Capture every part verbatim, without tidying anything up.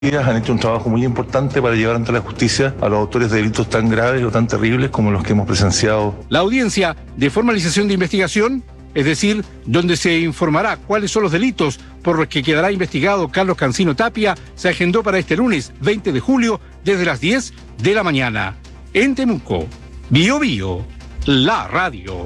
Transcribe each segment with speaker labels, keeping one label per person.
Speaker 1: Han hecho un trabajo muy importante para llevar ante la justicia a los autores de delitos tan graves o tan terribles como los que hemos presenciado.
Speaker 2: La audiencia de formalización de investigación, es decir, donde se informará cuáles son los delitos por los que quedará investigado Carlos Cancino Tapia, se agendó para este lunes veinte de julio desde las diez de la mañana. En Temuco, Bio Bio, la radio.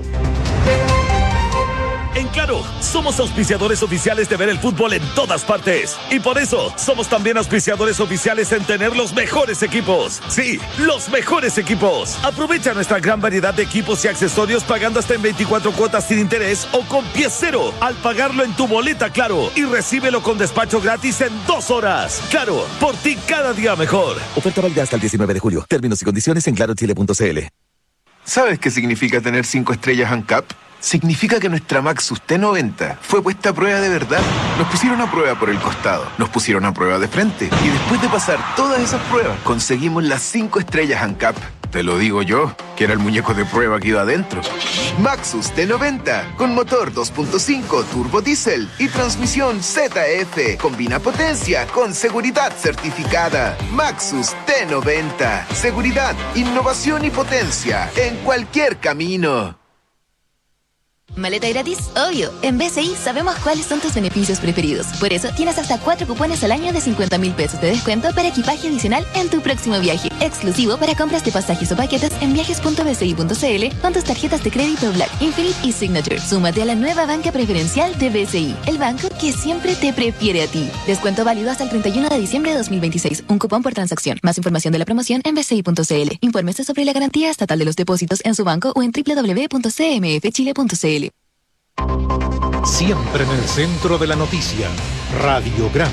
Speaker 3: En Claro, somos auspiciadores oficiales de ver el fútbol en todas partes. Y por eso, somos también auspiciadores oficiales en tener los mejores equipos. Sí, los mejores equipos. Aprovecha nuestra gran variedad de equipos y accesorios pagando hasta en veinticuatro cuotas sin interés o con pie cero al pagarlo en tu boleta Claro. Y recíbelo con despacho gratis en dos horas. Claro, por ti cada día mejor.
Speaker 4: Oferta válida hasta el diecinueve de julio. Términos y condiciones en claro chile punto c l.
Speaker 5: ¿Sabes qué significa tener cinco estrellas ANCAP? Significa que nuestra Maxus T noventa fue puesta a prueba de verdad. Nos pusieron a prueba por el costado, nos pusieron a prueba de frente y después de pasar todas esas pruebas, conseguimos las cinco estrellas ANCAP. Te lo digo yo, que era el muñeco de prueba que iba adentro. Maxus T noventa, con motor dos punto cinco turbo diésel y transmisión Z F. Combina potencia con seguridad certificada. Maxus T noventa. Seguridad, innovación y potencia en cualquier camino.
Speaker 6: ¿Maleta gratis? Obvio. En B C I sabemos cuáles son tus beneficios preferidos. Por eso tienes hasta cuatro cupones al año de cincuenta mil pesos de descuento para equipaje adicional en tu próximo viaje. Exclusivo para compras de pasajes o paquetes en viajes punto b c i punto c l con tus tarjetas de crédito Black, Infinite y Signature. Súmate a la nueva banca preferencial de B C I, el banco que siempre te prefiere a ti. Descuento válido hasta el treinta y uno de diciembre de dos mil veintiséis. Un cupón por transacción. Más información de la promoción en b c i punto c l. Infórmese sobre la garantía estatal de los depósitos en su banco o en w w w punto c m f chile punto c l.
Speaker 7: Siempre en el centro de la noticia, Radiograma.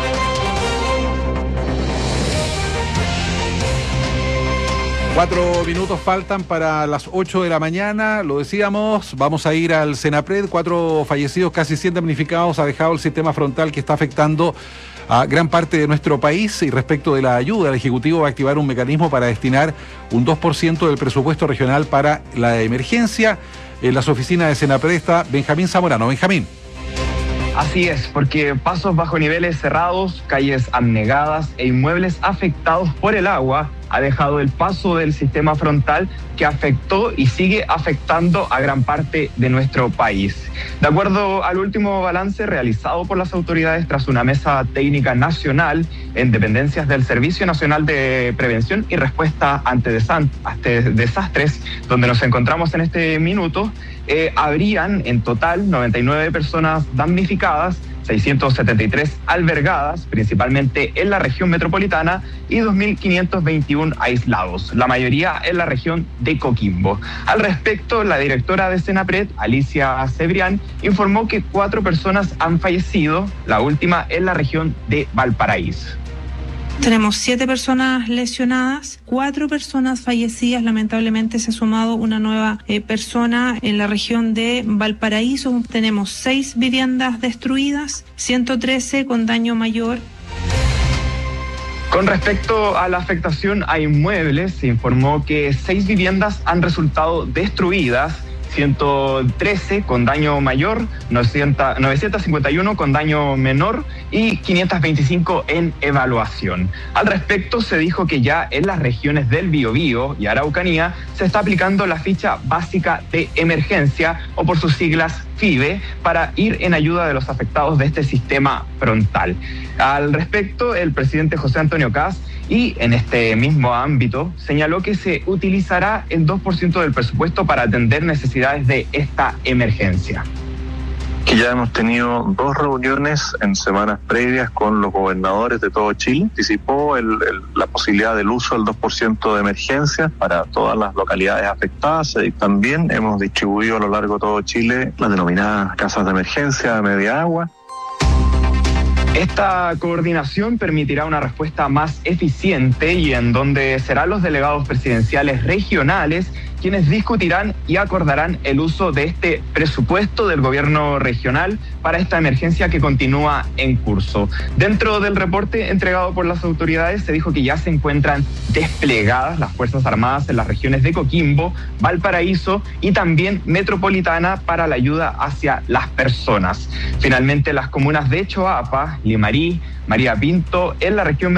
Speaker 8: Cuatro minutos faltan para las ocho de la mañana, lo decíamos, vamos a ir al Senapred, cuatro fallecidos, casi cien damnificados ha dejado el sistema frontal que está afectando a gran parte de nuestro país. Y respecto de la ayuda, el Ejecutivo va a activar un mecanismo para destinar un dos por ciento del presupuesto regional para la emergencia. En las oficinas de Senapred está Benjamín Zamorano. Benjamín.
Speaker 9: Así es, porque pasos bajo niveles cerrados, calles anegadas e inmuebles afectados por el agua ha dejado el paso del sistema frontal que afectó y sigue afectando a gran parte de nuestro país. De acuerdo al último balance realizado por las autoridades tras una mesa técnica nacional en dependencias del Servicio Nacional de Prevención y Respuesta ante Desastres, donde nos encontramos en este minuto, eh, habrían en total noventa y nueve personas damnificadas, seiscientas setenta y tres albergadas, principalmente en la región metropolitana, y dos mil quinientos veintiuno aislados, la mayoría en la región de Coquimbo. Al respecto, la directora de Senapred, Alicia Cebrián, informó que cuatro personas han fallecido, la última en la región de Valparaíso.
Speaker 10: Tenemos siete personas lesionadas, cuatro personas fallecidas. Lamentablemente se ha sumado una nueva eh, persona en la región de Valparaíso. Tenemos seis viviendas destruidas, ciento trece con daño mayor.
Speaker 9: Con respecto a la afectación a inmuebles, se informó que seis viviendas han resultado destruidas, ciento trece con daño mayor, novecientos cincuenta y uno con daño menor y quinientos veinticinco en evaluación. Al respecto, se dijo que ya en las regiones del Biobío y Araucanía se está aplicando la ficha básica de emergencia, o por sus siglas FIBE, para ir en ayuda de los afectados de este sistema frontal. Al respecto, el presidente José Antonio Kast, y en este mismo ámbito, señaló que se utilizará el dos por ciento del presupuesto para atender necesidades de esta emergencia.
Speaker 11: Que ya hemos tenido dos reuniones en semanas previas con los gobernadores de todo Chile. Anticipó el, el, la posibilidad del uso del dos por ciento de emergencia para todas las localidades afectadas. Y también hemos distribuido a lo largo de todo Chile las denominadas casas de emergencia de media agua.
Speaker 9: Esta coordinación permitirá una respuesta más eficiente y en donde serán los delegados presidenciales regionales quienes discutirán y acordarán el uso de este presupuesto del gobierno regional para esta emergencia que continúa en curso. Dentro del reporte entregado por las autoridades se dijo que ya se encuentran desplegadas las Fuerzas Armadas en las regiones de Coquimbo, Valparaíso y también Metropolitana para la ayuda hacia las personas. Finalmente, las comunas de Choapa Limarí, María Pinto, en la región